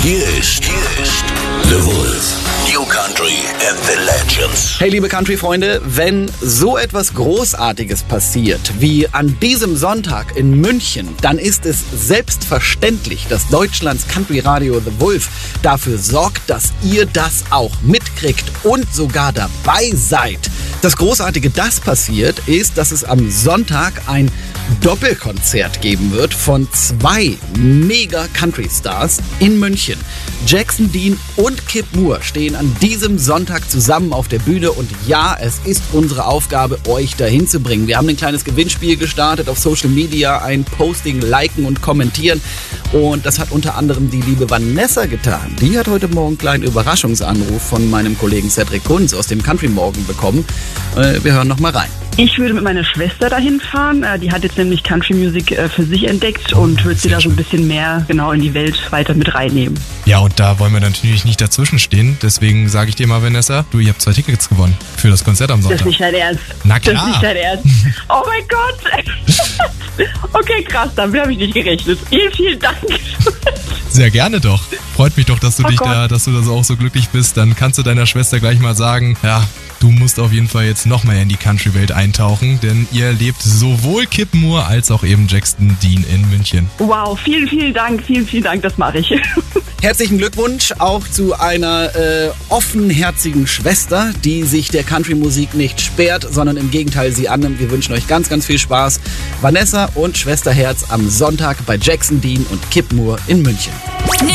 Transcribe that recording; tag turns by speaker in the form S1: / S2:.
S1: Hier ist The Wolf. New Country and the Legends.
S2: Hey liebe Country-Freunde, wenn so etwas Großartiges passiert wie an diesem Sonntag in München, dann ist es selbstverständlich, dass Deutschlands Country-Radio The Wolf dafür sorgt, dass ihr das auch mitkriegt und sogar dabei seid. Das Großartige, das passiert, ist, dass es am Sonntag ein Doppelkonzert geben wird von 2 Mega-Country-Stars in München. Jackson Dean und Kip Moore stehen an diesem Sonntag zusammen auf der Bühne und ja, es ist unsere Aufgabe, euch dahin zu bringen. Wir haben ein kleines Gewinnspiel gestartet auf Social Media, ein Posting, liken und kommentieren und das hat unter anderem die liebe Vanessa getan. Die hat heute Morgen einen kleinen Überraschungsanruf von meinem Kollegen Cedric Kunz aus dem Country Morgen bekommen. Wir hören noch mal rein.
S3: Ich würde mit meiner Schwester dahin fahren. Die hat jetzt nämlich Country Music für sich entdeckt und wird sie da so ein bisschen mehr genau in die Welt weiter mit reinnehmen.
S4: Ja, und da wollen wir natürlich nicht dazwischen stehen. Deswegen sage ich dir mal, Vanessa, ihr habt 2 Tickets gewonnen für das Konzert am Sonntag.
S3: Das ist nicht dein Ernst.
S4: Na klar.
S3: Das ist nicht dein Ernst. Oh mein Gott. Okay, krass, damit habe ich nicht gerechnet. Vielen, vielen Dank.
S4: Sehr gerne doch. Freut mich doch, dass du dass du da auch so glücklich bist. Dann kannst du deiner Schwester gleich mal sagen, ja, du musst auf jeden Fall jetzt noch mal in die Country-Welt eintauchen, denn ihr erlebt sowohl Kip Moore als auch eben Jackson Dean in München.
S3: Wow, vielen, vielen Dank, das mache ich.
S2: Herzlichen Glückwunsch auch zu einer offenherzigen Schwester, die sich der Country-Musik nicht sperrt, sondern im Gegenteil sie annimmt. Wir wünschen euch ganz, ganz viel Spaß. Vanessa und Schwesterherz am Sonntag bei Jackson Dean und Kip Moore in München.